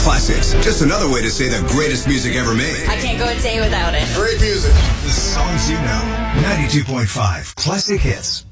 classics. Just another way to say the greatest music ever made. I can't go a day without it. Great music. The songs you know. 92.5 Classic Hits.